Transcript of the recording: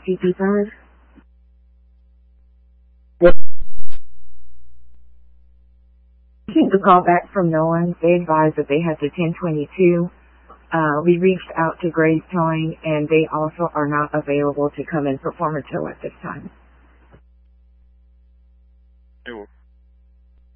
CP5? Received a call back from no one. They advised that they had the 1022. We reached out to Grace Towing, and they also are not available to come and perform a tow at this time. Hey, well,